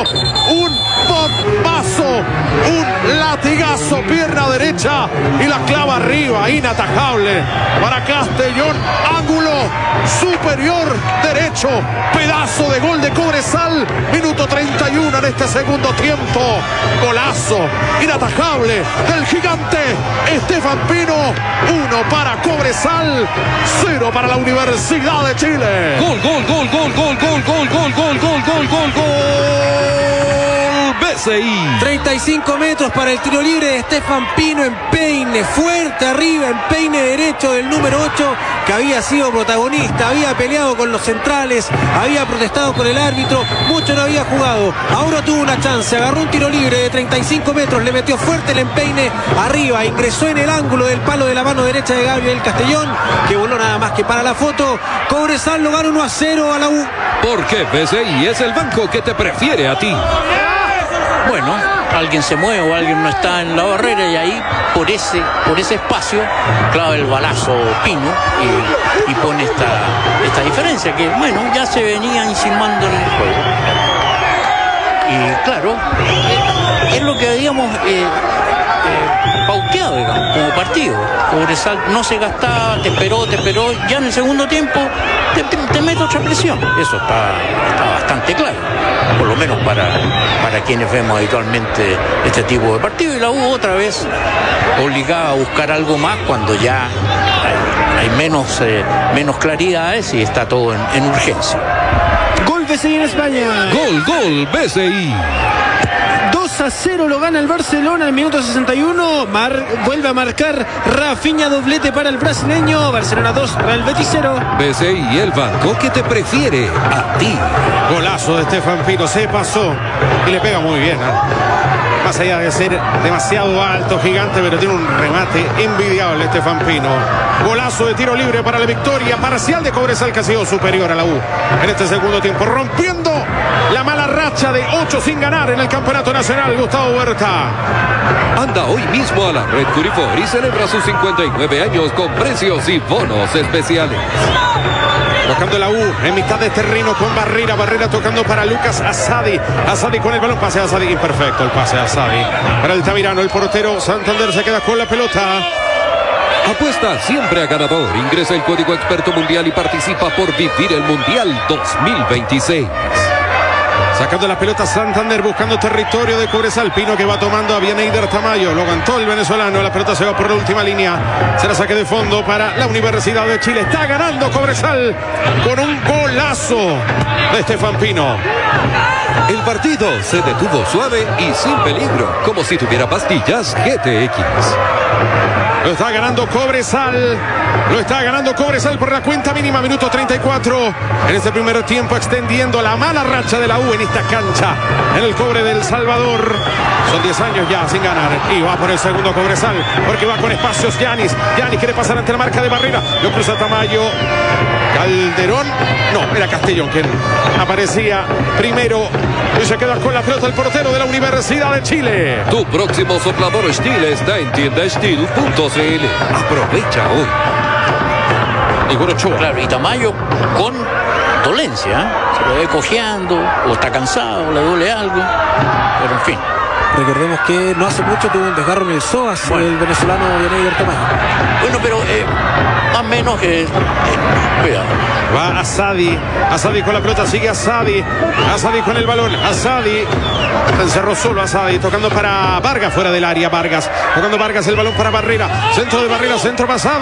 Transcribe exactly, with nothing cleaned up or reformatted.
un bombazo, un latigazo, pierna derecha y la clava arriba, inatajable para Castellón, ángulo superior derecho, pedazo de gol de Cobresal, minuto treinta y uno en este segundo tiempo, golazo inatajable del gigante Estefan Pino, uno para Cobresal, cero para la Universidad de Chile. Gol, gol, gol, gol, gol, gol, gol, gol, gol, gol, gol, gol, gol, B C I. treinta y cinco metros para el tiro libre de Estefan Pino, empeine fuerte arriba, empeine derecho del número ocho, que había sido protagonista, había peleado con los centrales, había protestado con el árbitro, mucho no había jugado, ahora tuvo una chance, agarró un tiro libre de treinta y cinco metros, le metió fuerte el empeine arriba, ingresó en el ángulo del palo de la mano derecha de Gabriel Castellón, que voló nada más que para la foto. Cobresal lo gana uno a cero a la U. Porque B C I es el banco que te prefiere a ti. Bueno, alguien se mueve o alguien no está en la barrera y ahí por ese, por ese espacio clava el balazo Pino y, y pone esta, esta diferencia que, bueno, ya se venía insinuando en el juego. Y claro, es lo que habíamos eh, eh, pauteado, digamos, como partido. Cobresal no se gastaba, te esperó, te esperó, ya en el segundo tiempo te, te, te mete otra presión. Eso está, está bastante claro, por lo menos para, para quienes vemos habitualmente este tipo de partido. Y la U otra vez obligada a buscar algo más cuando ya hay, hay menos, eh, menos claridades y está todo en, en urgencia. Gol B C I en España. Gol, gol, B C I. dos a cero lo gana el Barcelona en el minuto sesenta y uno. Mar, vuelve a marcar Rafinha, doblete para el brasileño. Barcelona dos, Real Betis cero. B C I, el banco que te prefiere a ti. Golazo de Estefan Pino, se pasó y le pega muy bien, ¿eh? Más allá de ser demasiado alto, gigante, pero tiene un remate envidiable Estefan Pino. Golazo de tiro libre para la victoria parcial de Cobresal, que ha sido superior a la U en este segundo tiempo, rompiendo la mala racha de ocho sin ganar en el campeonato nacional. Gustavo Huerta. Anda hoy mismo a la Red Curifor y celebra sus cincuenta y nueve años con precios y bonos especiales. Tocando la U en mitad de terreno con Barrera. Barrera tocando para Lucas Asadi. Asadi con el balón. Pase a Asadi. Imperfecto el pase a Asadi. Para el Tamirano, el portero Santander se queda con la pelota. Apuesta siempre a ganador. Ingresa el código experto mundial y participa por vivir el Mundial dos mil veintiséis. Sacando la pelota Santander, buscando territorio de Cobresal. Pino, que va tomando a Bieneider Tamayo. Lo aguantó el venezolano. La pelota se va por la última línea. Será saque de fondo para la Universidad de Chile. Está ganando Cobresal con un golazo de Estefan Pino. El partido se detuvo suave y sin peligro, como si tuviera pastillas G T X. Lo está ganando Cobresal. Lo está ganando Cobresal por la cuenta mínima. Minuto treinta y cuatro. En este primer tiempo, extendiendo la mala racha de la U en esta cancha, en el Cobre del Salvador. Son diez años ya sin ganar. Y va por el segundo Cobresal, porque va con espacios Yanis. Yanis quiere pasar ante la marca de Barrera. Lo cruza Tamayo. Calderón. No, era Castellón quien aparecía primero. Y se queda con la pelota el portero de la Universidad de Chile. Tu próximo soplador Steel está en tienda steel punto c l. Aprovecha hoy. Y Ochoa. Claro, y Tamayo con dolencia, ¿eh? Se lo ve cojeando, o está cansado, o le duele algo, pero en fin. Recordemos que no hace mucho tuvo un desgarro en el psoas, bueno, el venezolano Bieneider Tamayo. Bueno, pero eh, más o menos que... Eh, cuidado. Va Asadi. Asadi con la pelota, sigue Asadi. Asadi con el balón. Asadi. Encerró solo Asadi, tocando para Vargas fuera del área. Vargas. Tocando Vargas, el balón para Barrera. Centro de Barrera, centro pasado.